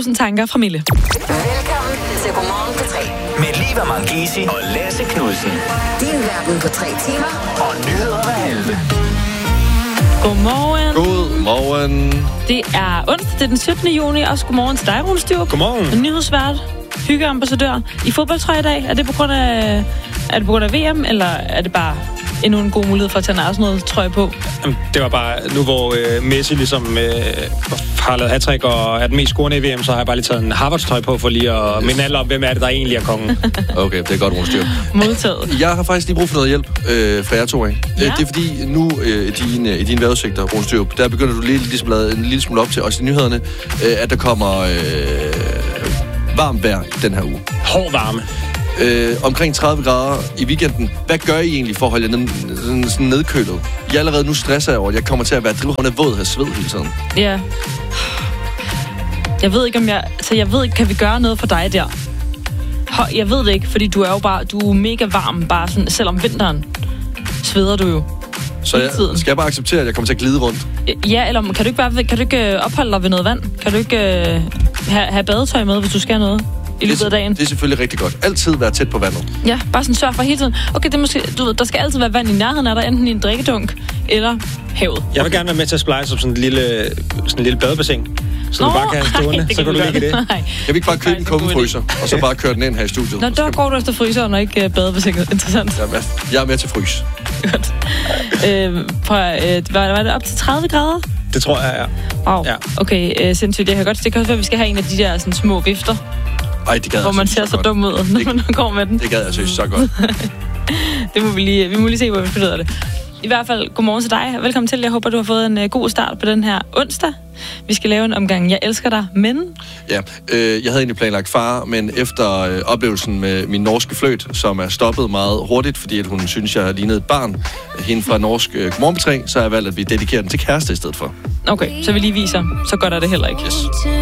1000 tanker fra Mille. Velkommen til Godmorgen på 3. Med Liva Mangisi og Lasse Knudsen. Din verden på 3 timer. Og nyheder hver halve. Godmorgen. Godmorgen. Det er onsdag, det er den 17. juni. Også godmorgen til dig, Rune Styrup. Godmorgen. En nyhedsvært, hyggeambassadør i fodboldtrøje i dag. Er det på grund af VM, eller er det bare endnu en god mulighed for at tage en Arsenal-trøje på? Jamen, det var bare, nu hvor Messi ligesom har lavet hattrick og er den mest scorende i VM, så har jeg bare lige taget en Harvards-trøje på for lige at minde alle om, hvem er det, der egentlig er kongen. Okay, det er godt, Rune Styrup. Modtaget. Jeg har faktisk lige brug for noget hjælp fra jer to af. Ja. Det er fordi, nu i dine vejrudsigter, Rune Styrup, der begynder du ligesom at lade en lille smule op til, også i nyhederne, at der kommer varmt vejr den her uge. Hård varme. Omkring 30 grader i weekenden. Hvad gør I egentlig for at holde jer sådan nedkølet? Jeg allerede nu stresser jeg over, at jeg kommer til at være drivhåndende våd af sved hele tiden. Ja. Jeg ved ikke, kan vi gøre noget for dig der? Jeg ved det ikke, fordi du er mega varm, bare sådan, selv om vinteren sveder du jo. Så skal jeg bare acceptere, at jeg kommer til at glide rundt? Ja, eller kan du ikke opholde dig ved noget vand? Kan du ikke have badetøj med, hvis du skal noget i løbet af dagen? Det er selvfølgelig rigtig godt. Altid være tæt på vandet. Ja, bare sådan sørg for hele tiden. Okay, det er måske, der skal altid være vand i nærheden af dig, enten i en drikkedunk eller havet. Jeg vil gerne være med til at splice op sådan en lille badebassin. Så du bare kan have stående, så kan du ligge i det. Nej. Jeg vil ikke bare købe en kummefryser, og så bare køre den ind her i studiet. Nå, der går du efter fryseren og ikke badebassinet. Interessant. Jeg er med til frys. Godt. Var det op til 30 grader? Det tror jeg, ja. Wow. Ja. Okay, sindssygt. Det kan også være, at vi skal have en af de der sådan, små vifter. Ej, det gad hvor man ser så dum ud, når man går med den. Det gad jeg synes så godt. Vi må lige se, hvor vi finder det. I hvert fald, godmorgen til dig. Velkommen til. Jeg håber, du har fået en god start på den her onsdag. Vi skal lave en omgang Jeg elsker dig, men... Ja, jeg havde egentlig planlagt far, men efter oplevelsen med min norske fløjt, som er stoppet meget hurtigt, fordi at hun synes, jeg lignede et barn, hende fra norsk Godmorgen på 3, så har jeg valgt, at vi dedikerer den til kæreste i stedet for. Okay, så vi lige viser. Så godt er det heller ikke. Yes.